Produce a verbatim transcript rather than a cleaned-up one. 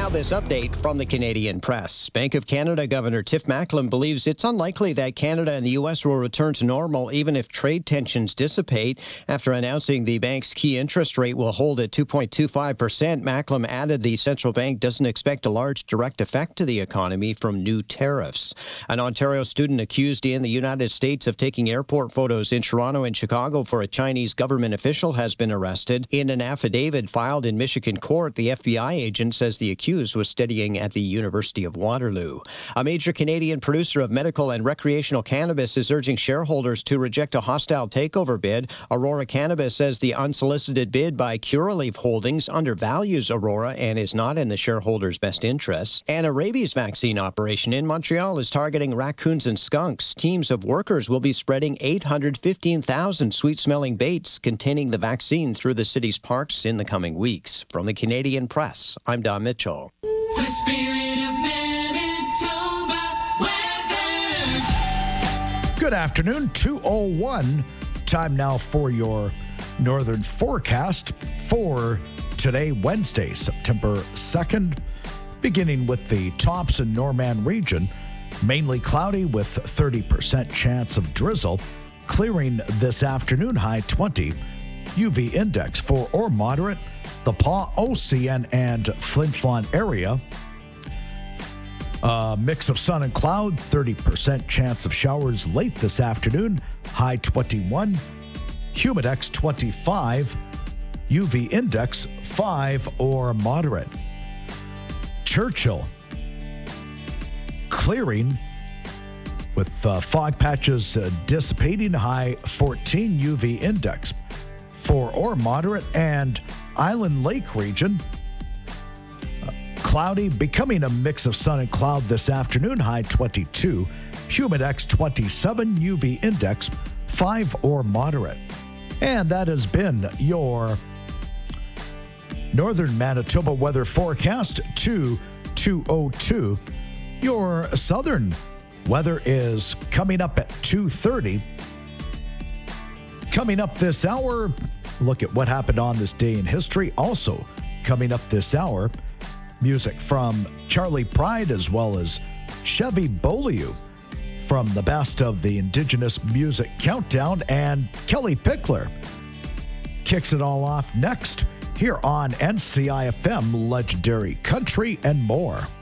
Now this update from the Canadian Press. Bank of Canada Governor Tiff Macklem believes it's unlikely that Canada and the U S will return to normal even if trade tensions dissipate. After announcing the bank's key interest rate will hold at two point two five percent, Macklem added the central bank doesn't expect a large direct effect to the economy from new tariffs. An Ontario student accused in the United States of taking airport photos in Toronto and Chicago for a Chinese government official has been arrested. In an affidavit filed in Michigan court, the F B I agent says the accused was studying at the University of Waterloo. A major Canadian producer of medical and recreational cannabis is urging shareholders to reject a hostile takeover bid. Aurora Cannabis says the unsolicited bid by Curaleaf Holdings undervalues Aurora and is not in the shareholders' best interests. And a rabies vaccine operation in Montreal is targeting raccoons and skunks. Teams of workers will be spreading eight hundred fifteen thousand sweet-smelling baits containing the vaccine through the city's parks in the coming weeks. From the Canadian Press, I'm Don Mitchell. The spirit of Manitoba weather. Good afternoon, two oh one. Time now for your northern forecast for today, Wednesday, September second. Beginning with the Thompson Norman region, mainly cloudy with thirty percent chance of drizzle. Clearing this afternoon, high twenty. U V index for or moderate. The Pas, Ocean, and Flin Flon area. A mix of sun and cloud, thirty percent chance of showers late this afternoon, high twenty-one. Humidex twenty-five. U V index five or moderate. Churchill, clearing with uh, fog patches uh, dissipating, high fourteen. U V index four or moderate. And Island Lake region, uh, cloudy, becoming a mix of sun and cloud this afternoon, high twenty-two. Humidex twenty-seven. U V index five or moderate. And that has been your Northern Manitoba weather forecast to two oh two. Your southern weather is coming up at two thirty. Coming up this hour, look at what happened on this day in history. Also coming up this hour, music from Charlie Pride as well as Chevy Beaulieu from the best of the Indigenous Music Countdown, and Kelly Pickler kicks it all off next here on N C I F M, Legendary Country and more.